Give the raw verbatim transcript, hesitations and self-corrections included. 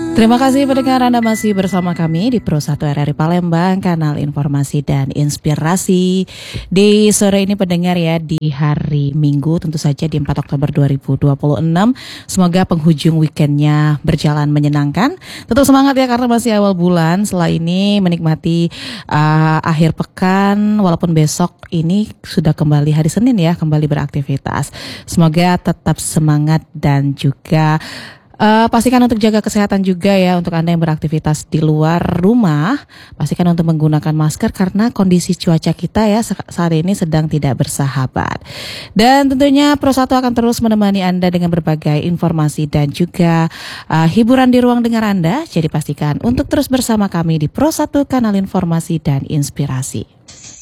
Terima kasih pendengar, Anda masih bersama kami di Pro satu R R I Palembang, kanal informasi dan inspirasi. Di sore ini pendengar ya, di hari Minggu tentu saja di empat Oktober dua ribu dua puluh enam. Semoga penghujung weekendnya berjalan menyenangkan. Tetap semangat ya karena masih awal bulan. Setelah ini menikmati uh, akhir pekan, walaupun besok ini sudah kembali hari Senin ya, kembali beraktivitas. Semoga tetap semangat dan juga Uh, pastikan untuk jaga kesehatan juga ya untuk Anda yang beraktivitas di luar rumah. Pastikan untuk menggunakan masker karena kondisi cuaca kita ya saat ini sedang tidak bersahabat. Dan tentunya Pro satu akan terus menemani Anda dengan berbagai informasi dan juga uh, hiburan di ruang dengar Anda. Jadi pastikan untuk terus bersama kami di Pro satu, kanal informasi dan inspirasi.